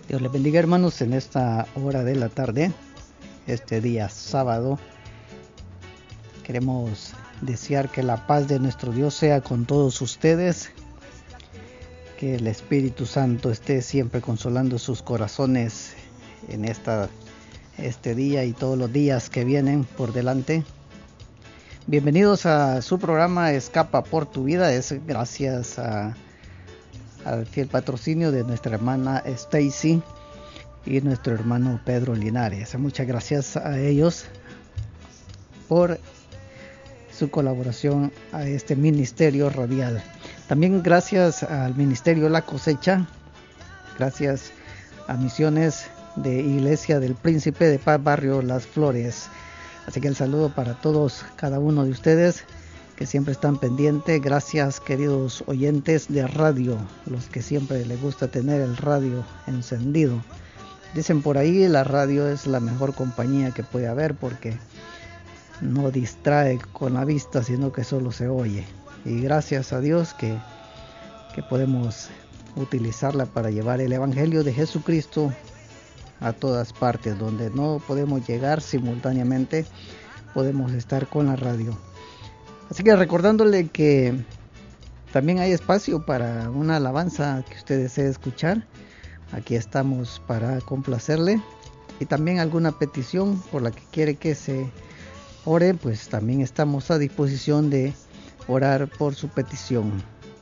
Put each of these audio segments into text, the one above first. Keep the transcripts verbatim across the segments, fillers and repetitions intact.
Dios les bendiga, hermanos, en esta hora de la tarde, este día sábado. Queremos desear que la paz de nuestro Dios sea con todos ustedes, que el Espíritu Santo esté siempre consolando sus corazones en esta, este día y todos los días que vienen por delante. Bienvenidos a su programa Escapa por tu vida. Es gracias a, al fiel patrocinio de nuestra hermana Stacy y nuestro hermano Pedro Linares. Muchas gracias a ellos por su colaboración a este ministerio radial. También gracias al Ministerio La Cosecha, gracias a Misiones de Iglesia del Príncipe de Paz, Barrio Las Flores. Así que el saludo para todos, cada uno de ustedes que siempre están pendientes. Gracias, queridos oyentes de radio, los que siempre les gusta tener el radio encendido. Dicen por ahí, la radio es la mejor compañía que puede haber porque no distrae con la vista, sino que solo se oye. Y gracias a Dios que, que podemos utilizarla para llevar el Evangelio de Jesucristo a todas partes. Donde no podemos llegar simultáneamente, podemos estar con la radio. Así que recordándole que también hay espacio para una alabanza que usted desee escuchar. Aquí estamos para complacerle. Y también alguna petición por la que quiere que se ore, pues también estamos a disposición de orar por su petición.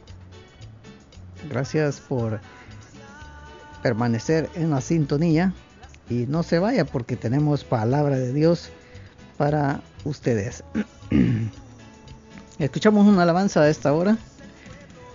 Gracias por permanecer en la sintonía y no se vaya porque tenemos palabra de Dios para ustedes. Escuchamos una alabanza a esta hora.